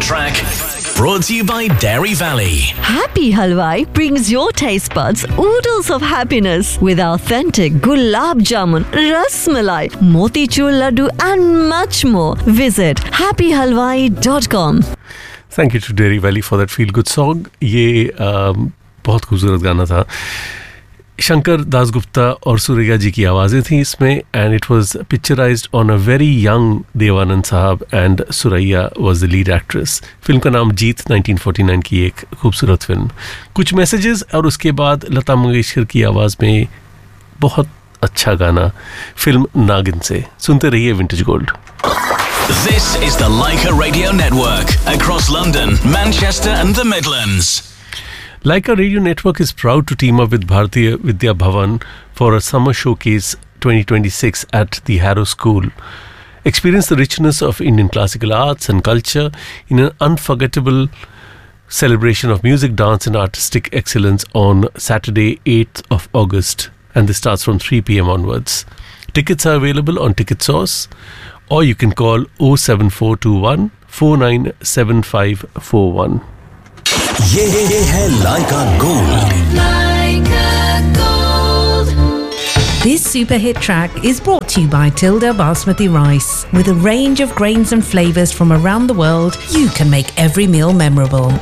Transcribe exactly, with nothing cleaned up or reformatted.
track. Brought to you by Dairy Valley. Happy Halwai brings your taste buds oodles of happiness with authentic gulab jamun, ras malai, motichur laddu and much more. Visit happy halwai dot com. Thank you to Dairy Valley for that feel good song. ये um, बहुत खूबसूरत गाना था. शंकर दासगुप्ता और सुरैया जी की आवाज़ें थी इसमें, and it was picturised on a very young Devanand साहब, and Suraiya was the lead actress. Film का नाम जीत, नाइनटीन फोर्टी नाइन की एक खूबसूरत फिल्म. कुछ मैसेजेस और उसके बाद लता मंगेशकर की आवाज़ में बहुत अच्छा गाना फिल्म नागिन से. सुनते रहिए vintage gold. This is the Leica Radio Network across London, Manchester and the Midlands. Leica Radio Network is proud to team up with Bharatiya Vidya Bhavan for a summer showcase twenty twenty-six at the Harrow School. Experience the richness of Indian classical arts and culture in an unforgettable celebration of music, dance and artistic excellence on Saturday, eighth of August, and this starts from three p.m. onwards. Tickets are available on Ticketsource, or you can call oh seven four two one four nine seven five four one. ये है Leica Gold. Leica Gold. This super hit track is brought to you by Tilda Basmati Rice. With a range of grains and flavors from around the world, you can make every meal memorable.